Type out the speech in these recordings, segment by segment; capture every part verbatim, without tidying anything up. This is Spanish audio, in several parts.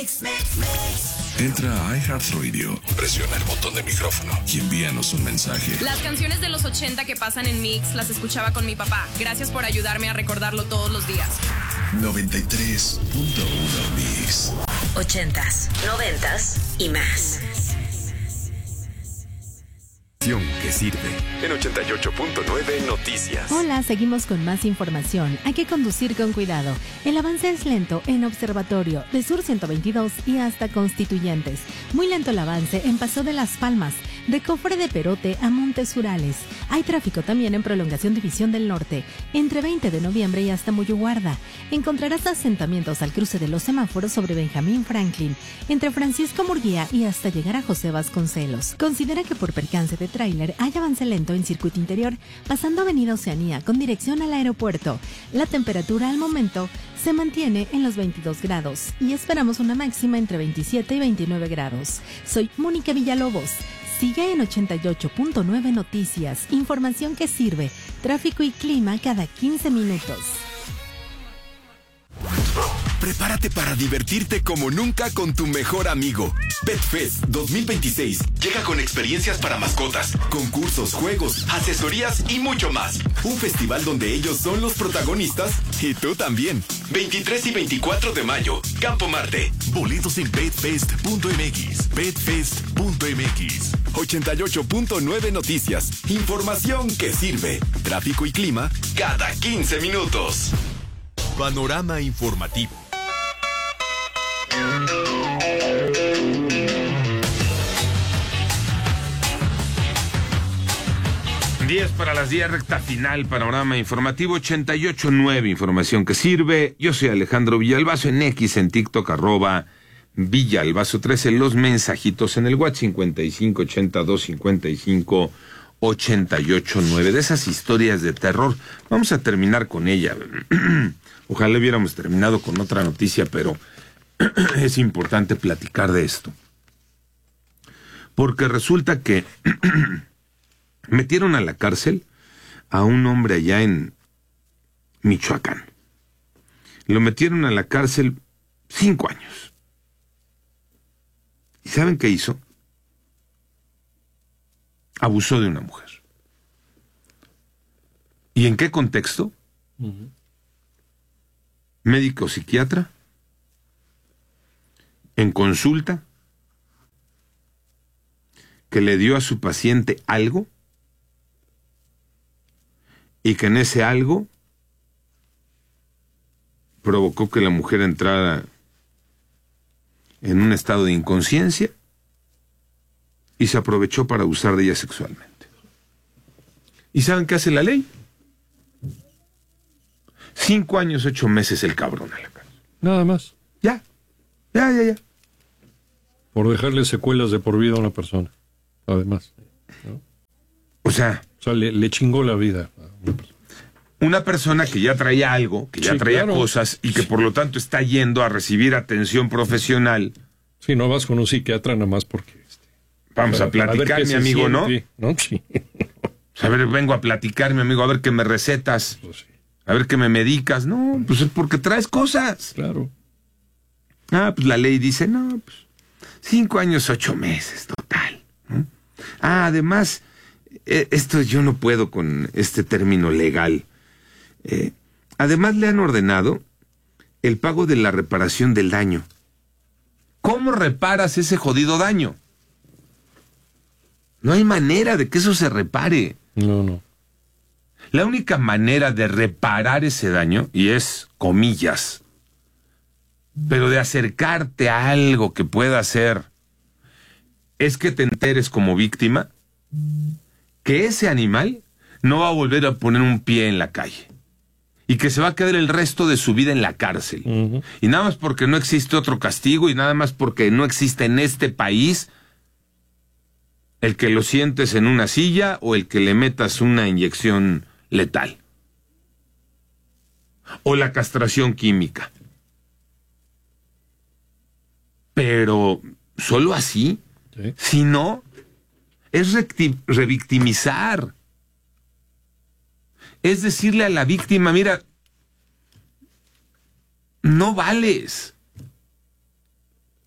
Entra a iHeartRadio, presiona el botón de micrófono y envíanos un mensaje. Las canciones de los ochenta que pasan en Mix las escuchaba con mi papá. Gracias por ayudarme a recordarlo todos los días. noventa y tres punto uno Mix. Ochentas, noventas y más. Que sirve. En ochenta y ocho punto nueve Noticias. Hola, seguimos con más información. Hay que conducir con cuidado. El avance es lento en Observatorio, de Sur ciento veintidós y hasta Constituyentes. Muy lento el avance en Paso de las Palmas, de Cofre de Perote a Montes Urales. Hay tráfico también en Prolongación División del Norte, entre veinte de noviembre y hasta Muyuguarda. Encontrarás asentamientos al cruce de los semáforos sobre Benjamín Franklin, entre Francisco Murguía y hasta llegar a José Vasconcelos. Considera que por percance de tráiler hay avance lento en circuito interior, pasando Avenida Oceanía con dirección al aeropuerto. La temperatura al momento se mantiene en los veintidós grados y esperamos una máxima entre veintisiete y veintinueve grados. Soy Mónica Villalobos. Sigue en ochenta y ocho punto nueve Noticias, información que sirve, tráfico y clima cada quince minutos. Prepárate para divertirte como nunca con tu mejor amigo. PetFest dos mil veintiséis llega con experiencias para mascotas, concursos, juegos, asesorías y mucho más. Un festival donde ellos son los protagonistas y tú también. veintitrés y veinticuatro de mayo, Campo Marte. Boletos en petfest punto mx. petfest punto mx. ochenta y ocho punto nueve Noticias. Información que sirve. Tráfico y clima cada quince minutos. Panorama informativo. diez para las diez, recta final, panorama informativo ochenta y ocho punto nueve, información que sirve. Yo soy Alejandro Villalbazo, en X, en TikTok, arroba Villalbazo trece, los mensajitos en el WhatsApp cincuenta y cinco ochenta y dos cincuenta y cinco ochenta y ocho nueve. De esas historias de terror, vamos a terminar con ella. Ojalá hubiéramos terminado con otra noticia, pero es importante platicar de esto. Porque resulta que metieron a la cárcel a un hombre allá en Michoacán. Lo metieron a la cárcel cinco años. ¿Y saben qué hizo? Abusó de una mujer. ¿Y en qué contexto? Uh-huh. Médico psiquiatra, en consulta, que le dio a su paciente algo y que en ese algo provocó que la mujer entrara en un estado de inconsciencia y se aprovechó para abusar de ella sexualmente. ¿Y saben qué hace la ley? Cinco años, ocho meses el cabrón a la cárcel. Nada más. Ya, ya, ya, ya. Por dejarle secuelas de por vida a una persona, además, ¿no? O sea... O sea, le, le chingó la vida a una persona. Una persona que ya traía algo, que ya sí, traía claro. cosas, y que por lo tanto está yendo a recibir atención profesional. Sí, no vas con un psiquiatra nada más porque... Este, Vamos para, a platicar, a mi amigo, ¿no? ¿no? Sí. A ver, vengo a platicar, mi amigo, a ver qué me recetas. Pues sí. A ver qué me medicas. No, pues es porque traes cosas. Claro. Ah, pues la ley dice, no, pues cinco años, ocho meses, total. ¿no? Ah, además, eh, esto yo no puedo con este término legal. Eh, además le han ordenado el pago de la reparación del daño. ¿Cómo reparas ese jodido daño? No hay manera de que eso se repare. No, no. La única manera de reparar ese daño, y es comillas, pero de acercarte a algo que pueda ser, es que te enteres como víctima que ese animal no va a volver a poner un pie en la calle y que se va a quedar el resto de su vida en la cárcel. Uh-huh. Y nada más porque no existe otro castigo y nada más porque no existe en este país el que lo sientes en una silla o el que le metas una inyección letal. O la castración química. Pero solo así. ¿Sí? Si no, es recti- revictimizar. Es decirle a la víctima, mira, no vales.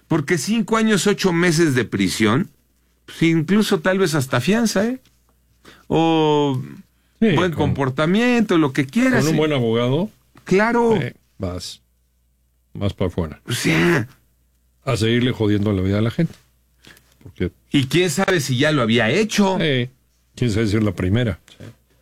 Porque cinco años, ocho meses de prisión, pues incluso tal vez hasta fianza, ¿eh? O sí, buen con, comportamiento, lo que quieras. Con un ¿eh? buen abogado. Claro. Eh, vas, vas para afuera. O sea, a seguirle jodiendo la vida a la gente. Porque, y quién sabe si ya lo había hecho. Eh, quién sabe si es la primera. Sí.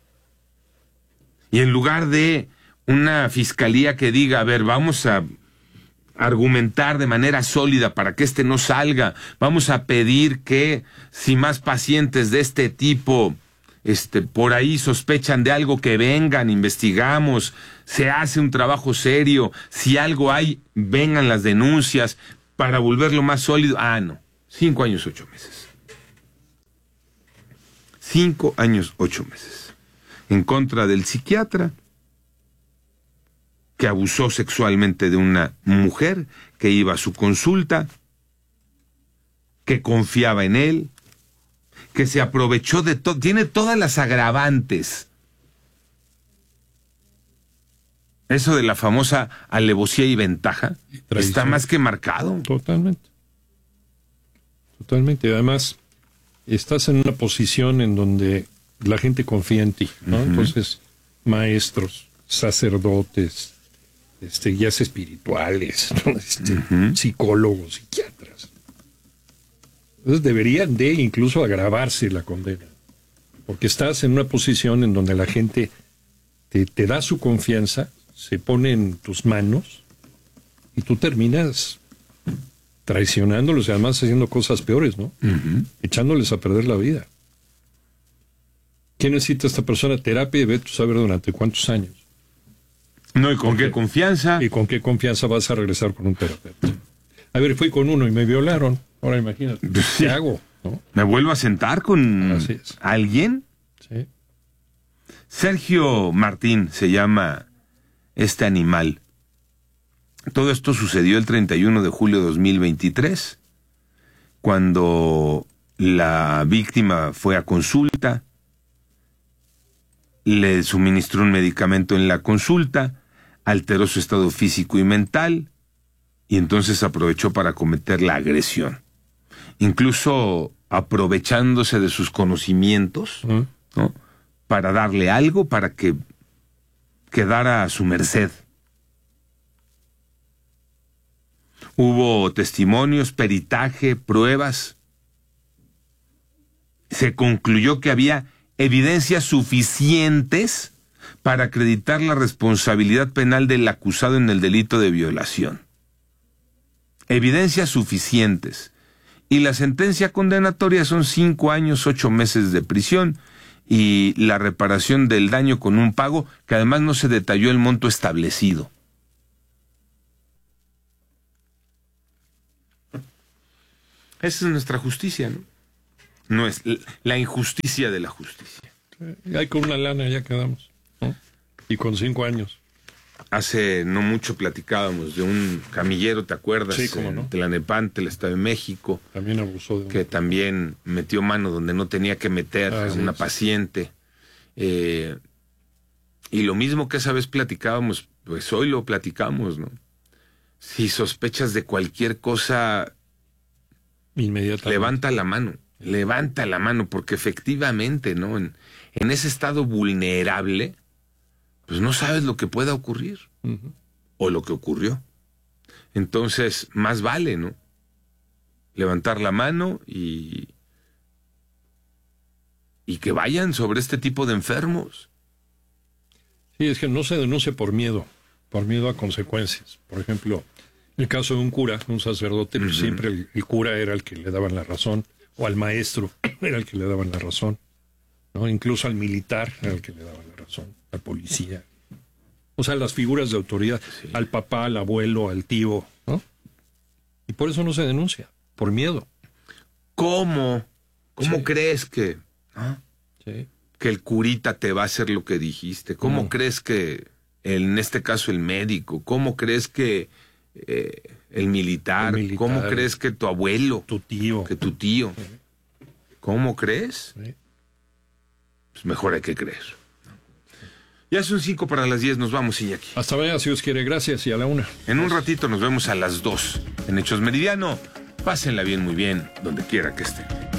Y en lugar de una fiscalía que diga, a ver, vamos a argumentar de manera sólida para que este no salga, vamos a pedir que si más pacientes de este tipo este, por ahí sospechan de algo, que vengan, investigamos, se hace un trabajo serio, si algo hay, vengan las denuncias para volverlo más sólido. Ah, no, cinco años, ocho meses. Cinco años, ocho meses. En contra del psiquiatra que abusó sexualmente de una mujer que iba a su consulta, que confiaba en él, que se aprovechó de todo, tiene todas las agravantes. Eso de la famosa alevosía y ventaja y está más que marcado. Totalmente. Totalmente. Además, estás en una posición en donde la gente confía en ti, ¿no? Uh-huh. Entonces, maestros, sacerdotes, este, guías espirituales, ¿no? este, uh-huh. psicólogos, psiquiatras. Entonces deberían de incluso agravarse la condena, porque estás en una posición en donde la gente te, te da su confianza, se pone en tus manos y tú terminas traicionándolos y además haciendo cosas peores, ¿no? Uh-huh. Echándoles a perder la vida. ¿Quién necesita esta persona? Terapia y ve tú saber durante cuántos años. No, ¿y con Porque, qué confianza? ¿Y con qué confianza vas a regresar con un terapeuta? A ver, fui con uno y me violaron. Ahora imagínate, ¿qué sí. hago? ¿No? ¿Me vuelvo a sentar con alguien? Sí. Sergio Martín se llama este animal. Todo esto sucedió el treinta y uno de julio de dos mil veintitrés, cuando la víctima fue a consulta, le suministró un medicamento en la consulta, alteró su estado físico y mental, y entonces aprovechó para cometer la agresión. Incluso aprovechándose de sus conocimientos, ¿no? Para darle algo, para que quedara a su merced. Hubo testimonios, peritaje, pruebas. Se concluyó que había evidencias suficientes para acreditar la responsabilidad penal del acusado en el delito de violación. Evidencias suficientes. Y la sentencia condenatoria son cinco años, ocho meses de prisión y la reparación del daño con un pago que además no se detalló el monto establecido. Esa es nuestra justicia, ¿no? No es la injusticia de la justicia. Sí, ahí con una lana ya quedamos, ¿no? Y con cinco años. Hace no mucho platicábamos de un camillero, ¿te acuerdas? Sí, cómo no. En Tlalnepantla, el Estado de México. También abusó de un... Que también metió mano donde no tenía que meter ah, a sí, una sí. paciente. Eh, y lo mismo que esa vez platicábamos, pues hoy lo platicamos, ¿no? Si sospechas de cualquier cosa, inmediatamente levanta la mano. Levanta la mano, porque efectivamente, ¿no? En, en ese estado vulnerable, pues no sabes lo que pueda ocurrir, uh-huh. o lo que ocurrió. Entonces, más vale, ¿no? Levantar la mano y, y que vayan sobre este tipo de enfermos. Sí, es que no se denuncia por miedo, por miedo a consecuencias. Por ejemplo, en el caso de un cura, un sacerdote, uh-huh. pues siempre el, el cura era el que le daban la razón, o al maestro era el que le daban la razón, ¿no? Incluso al militar era el que le daban la razón, al policía. O sea, las figuras de autoridad, sí. al papá, al abuelo, al tío, ¿no? Y por eso no se denuncia, por miedo. ¿Cómo? ¿Cómo sí. crees que, ¿no? sí. que el curita te va a hacer lo que dijiste? ¿Cómo no. crees que, en este caso, el médico? ¿Cómo crees que eh, el, militar? el militar? ¿Cómo crees que tu abuelo? Tu tío. Que tu tío. Sí. ¿Cómo crees? Sí. Pues mejor hay que creer. Ya son cinco para las diez, nos vamos, Iñaki. Hasta mañana, si Dios quiere. Gracias y a la una. En un ratito nos vemos a las dos en Hechos Meridiano. Pásenla bien, muy bien, donde quiera que estén.